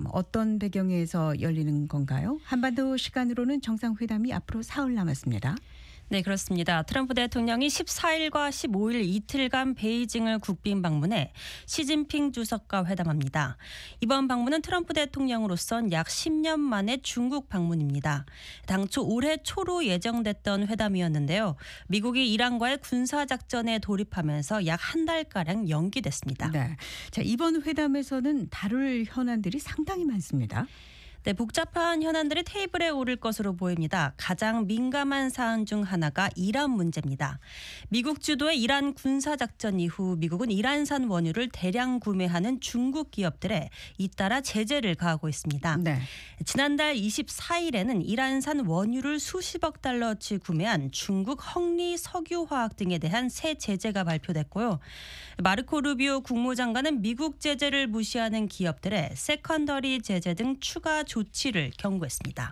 어떤 배경에서 열리는 건가요? 한반도 시간으로는 정상회담이 앞으로 사흘 남았습니다. 네, 그렇습니다. 트럼프 대통령이 14일과 15일 이틀간 베이징을 국빈 방문해 시진핑 주석과 회담합니다. 이번 방문은 트럼프 대통령으로선 약 10년 만에 중국 방문입니다. 당초 올해 초로 예정됐던 회담이었는데요. 미국이 이란과의 군사작전에 돌입하면서 약 한 달가량 연기됐습니다. 네. 자, 이번 회담에서는 다룰 현안들이 상당히 많습니다. 네, 복잡한 현안들이 테이블에 오를 것으로 보입니다. 가장 민감한 사안 중 하나가 이란 문제입니다. 미국 주도의 이란 군사작전 이후 미국은 이란산 원유를 대량 구매하는 중국 기업들에 잇따라 제재를 가하고 있습니다. 네. 지난달 24일에는 이란산 원유를 수십억 달러치 구매한 중국 헝리 석유화학 등에 대한 새 제재가 발표됐고요. 마르코 루비오 국무장관은 미국 제재를 무시하는 기업들의 세컨더리 제재 등 추가 조치를 경고했습니다.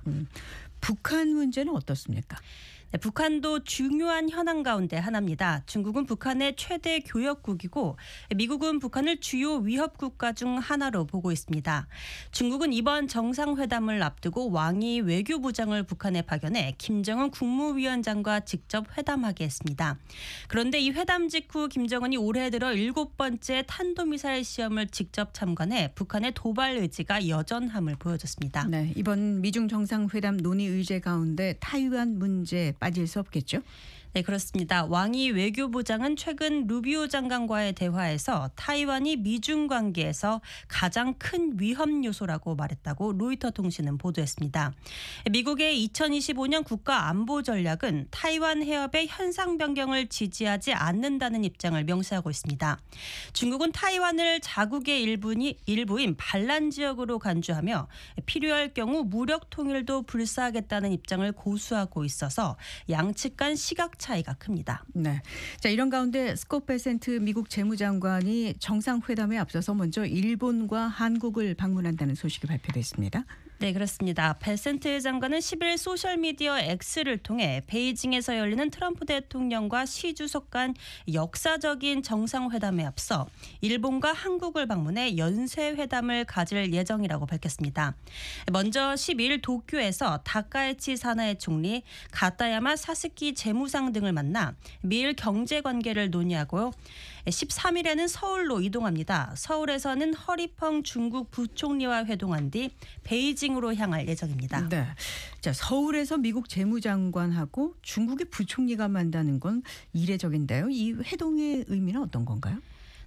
북한 문제는 어떻습니까? 네, 북한도 중요한 현안 가운데 하나입니다. 중국은 북한의 최대 교역국이고 미국은 북한을 주요 위협 국가 중 하나로 보고 있습니다. 중국은 이번 정상회담을 앞두고 왕이 외교부장을 북한에 파견해 김정은 국무위원장과 직접 회담하게 했습니다. 그런데 이 회담 직후 김정은이 올해 들어 7번째 탄도미사일 시험을 직접 참관해 북한의 도발 의지가 여전함을 보여줬습니다. 네, 이번 미중 정상회담 논의 의제 가운데 타이완 문제 빠질 수 없겠죠? 네, 그렇습니다. 왕이 외교부장은 최근 루비오 장관과의 대화에서 타이완이 미중 관계에서 가장 큰 위험 요소라고 말했다고 로이터 통신은 보도했습니다. 미국의 2025년 국가 안보 전략은 타이완 해협의 현상 변경을 지지하지 않는다는 입장을 명시하고 있습니다. 중국은 타이완을 자국의 일부인 반란 지역으로 간주하며 필요할 경우 무력 통일도 불사하겠다는 입장을 고수하고 있어서 양측 간 시각 차이가 큽니다. 네. 자, 이런 가운데 스콧 베센트 미국 재무장관이 정상회담에 앞서서 먼저 일본과 한국을 방문한다는 소식이 발표됐습니다. 네, 그렇습니다. 베센트 장관은 10일 소셜미디어 X를 통해 베이징에서 열리는 트럼프 대통령과 시 주석 간 역사적인 정상회담에 앞서 일본과 한국을 방문해 연쇄회담을 가질 예정이라고 밝혔습니다. 먼저 12일 도쿄에서 다카이치 사나에 총리, 가타야마 사스키 재무상 등을 만나 미일 경제관계를 논의하고요. 13일에는 서울로 이동합니다. 서울에서는 허리펑 중국 부총리와 회동한 뒤 베이징으로 향할 예정입니다. 네. 자, 서울에서 미국 재무장관하고 중국의 부총리가 만나는 건 이례적인데요. 이 회동의 의미는 어떤 건가요?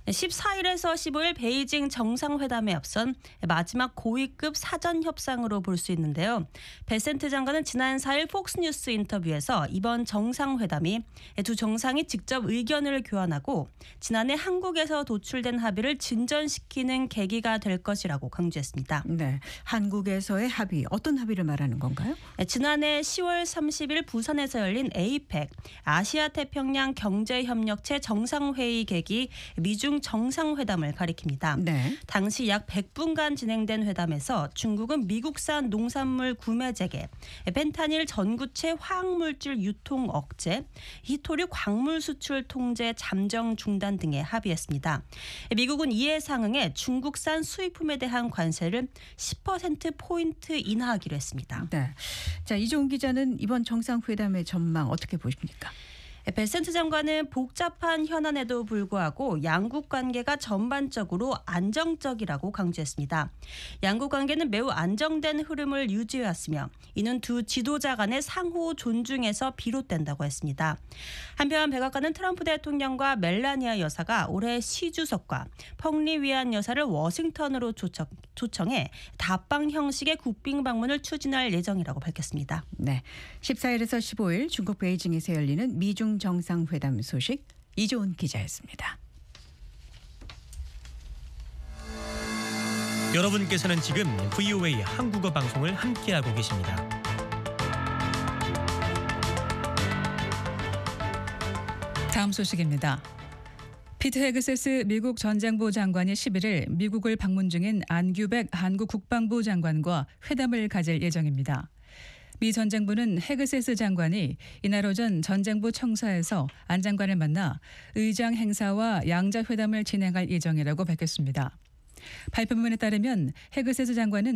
14일에서 15일 베이징 정상회담에 앞선 마지막 고위급 사전 협상으로 볼 수 있는데요. 베센트 장관은 지난 4일 폭스뉴스 인터뷰에서 이번 정상회담이 두 정상이 직접 의견을 교환하고 지난해 한국에서 도출된 합의를 진전시키는 계기가 될 것이라고 강조했습니다. 네, 한국에서의 합의, 어떤 합의를 말하는 건가요? 지난해 10월 30일 부산에서 열린 APEC, 아시아태평양 경제협력체 정상회의 계기 미중 정상회담을 가리킵니다. 네. 당시 약 100분간 진행된 회담에서 중국은 미국산 농산물 구매 재개, 펜타닐 전구체 화학물질 유통 억제, 히토류 광물 수출 통제 잠정 중단 등에 합의했습니다. 미국은 이에 상응해 중국산 수입품에 대한 관세를 10%포인트 인하하기로 했습니다. 네. 자, 이종 기자는 이번 정상회담의 전망 어떻게 보십니까? 베센트 장관은 복잡한 현안에도 불구하고 양국 관계가 전반적으로 안정적이라고 강조했습니다. 양국 관계는 매우 안정된 흐름을 유지해왔으며 이는 두 지도자 간의 상호 존중에서 비롯된다고 했습니다. 한편 백악관은 트럼프 대통령과 멜라니아 여사가 올해 시 주석과 펑리 위안 여사를 워싱턴으로 초청해 다방 형식의 국빈 방문을 추진할 예정이라고 밝혔습니다. 네, 14일에서 15일 중국 베이징에서 열리는 미중 정상회담 소식 이조은 기자였습니다. 여러분께서는 지금 VOA 한국어 방송을 함께하고 계십니다. 다음 소식입니다. 피트 헤그세스 미국 전장부 장관이 11일 미국을 방문 중인 안규백 한국 국방부 장관과 회담을 가질 예정입니다. 미 전 장부는 헤그세스 장관이 이날 오전 전 장부 청사에서 안 장관을 만나 의장 행사와 양자 회담을 진행할 예정이라고 밝혔습니다. 발표문에 따르면 헤그세스 장관은